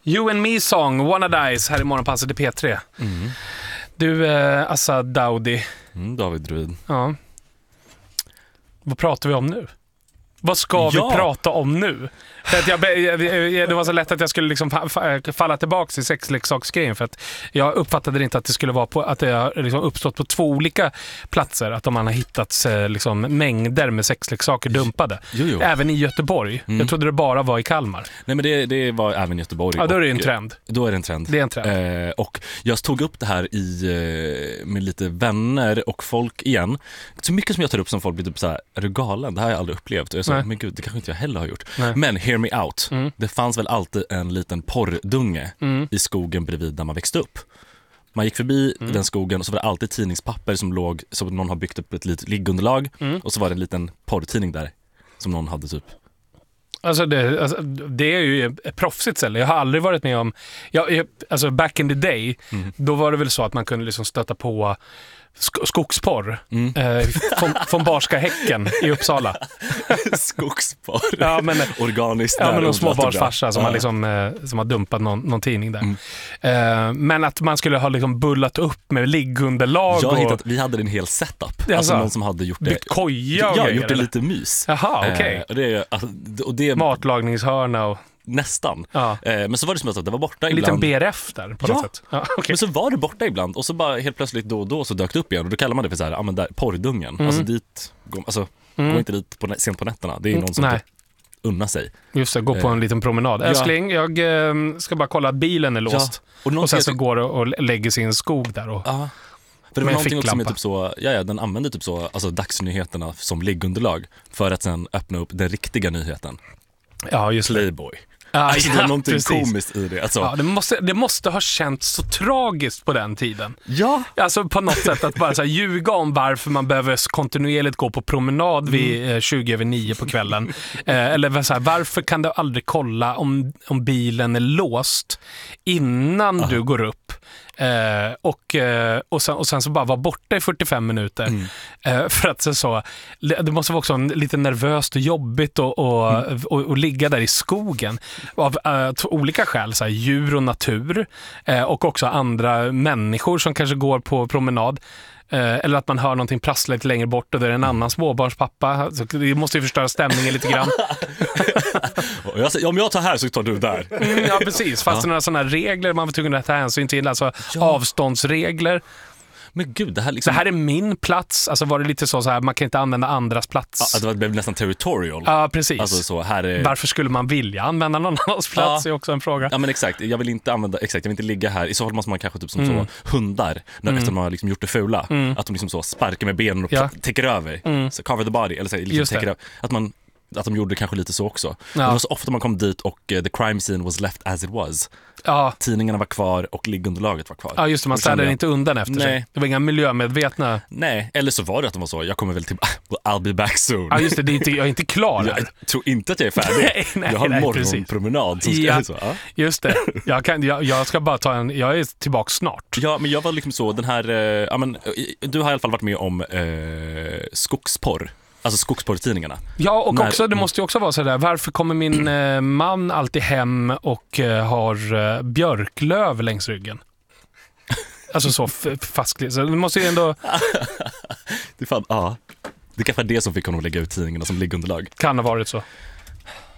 You and Me Song, Wanna Dies här i Morgonpasset i P3. Du, Assad Daudi. David Druid. Ja. Vad pratar vi om nu? Vad ska vi prata om nu? För att det var så lätt att jag skulle liksom falla tillbaka i sexleksaksgrejen, för att jag uppfattade inte att det skulle vara på att det har liksom uppstått på 2 olika platser, att man har hittat liksom mängder med sexleksaker dumpade. Jo. Även i Göteborg. Jag trodde det bara var i Kalmar. Nej, men det var även i Göteborg. Ja, då är det en trend. Då är det en trend. Det är en trend. Och jag tog upp det här med lite vänner och folk igen. Så mycket som jag tar upp som folk blir typ så här, är du galen? Det här har jag aldrig upplevt. Och jag sa, men gud, det kanske inte jag heller har gjort. Nej. Men hear me out. Det fanns väl alltid en liten porrdunge i skogen bredvid där man växte upp. Man gick förbi den skogen och så var det alltid tidningspapper som låg, som någon har byggt upp ett litet liggunderlag. Och så var det en liten porrtidning där som någon hade typ. Alltså det är ju ett proffsigt ställe. Jag har aldrig varit med om... Alltså back in the day, då var det väl så att man kunde liksom stöta på skogsporr från Barska häcken i Uppsala. Skogsporr? Ja, men, organiskt. Ja, men någon småbarnsfarsa som har dumpat någon tidning där. Men att man skulle ha liksom bullat upp med liggunderlag. Vi hade en hel setup. Alltså någon som hade gjort det. Byggt koja och grejer, grejer, gjort det lite mys. Jaha, okej. Det matlagningshörna och... Nästan. Ja. Men så var det som att det var borta en ibland. En liten BRF där på något sätt. Ja, okay. Men så var det borta ibland och så bara helt plötsligt då och då så dök det upp igen och då kallar man det för så här, men där porrdungen. Alltså dit gå inte dit sent på nätterna. Det är någon som unnar sig. Just det, gå på en liten promenad. Älskling, jag ska bara kolla att bilen är låst. Ja. Och sen så går det och lägger sin skog där och för det var någonting också som är typ så, den använder typ så, alltså dagsnyheterna som liggunderlag för att sen öppna upp den riktiga nyheten. Ja, just Playboy. Alltså det är någonting komiskt i det. Alltså. Ja, det måste ha känts så tragiskt på den tiden. Ja. Alltså på något sätt att bara så här, ljuga om varför man behöver kontinuerligt gå på promenad vid 20:09 på kvällen. Eller så här, varför kan du aldrig kolla om bilen är låst innan du går upp? Och sen så bara vara borta i 45 minuter för att så det måste vara också lite nervöst och jobbigt och ligga där i skogen av olika skäl, så här, djur och natur och också andra människor som kanske går på promenad. Eller att man hör någonting prassla lite längre bort och det är en annan småbarnspappa. Så det måste ju förstöra stämningen lite grann. Om jag tar här så tar du där. Ja, precis. Fast det är några sådana regler man var tvungen att ta hänsyn till. Alltså avståndsregler. Men gud, det här liksom... Så här är min plats. Alltså var det lite så här, man kan inte använda andras plats. Ja, det blev nästan territorial. Ja, precis. Alltså, så här är... Varför skulle man vilja använda någon annans plats är också en fråga. Ja, men exakt. Jag vill inte ligga här. I så fall måste man kanske typ som så hundar, efter de har liksom gjort det fula, att de liksom så sparkar med benen och täcker över. Så cover the body. Eller så liksom täcker över. Att de gjorde kanske lite så också. Det var så ofta man kom dit och the crime scene was left as it was. Ja. Tidningarna var kvar och liggunderlaget var kvar. Ja, just det, man ställde inte undan efter sig. Det var inga miljömedvetna. Nej, eller så var det att de var så, jag kommer väl till I'll be back soon. Ja, just det, jag är inte klar. Jag tror inte att jag är färdig. Jag har en morgonpromenad som ska så. Ja. Just det. Jag ska bara jag är tillbaka snart. Ja, men jag var liksom så den här du har i alla fall varit med om skogsporr. Alltså skogsporrtidningarna. Ja, och också, det måste ju också vara så där. Varför kommer min man alltid hem och har björklöv längs ryggen? Alltså så fastklipp. Så det måste ju ändå... Det kanske är det som fick honom lägga ut tidningarna som liggunderlag. Kan ha varit så.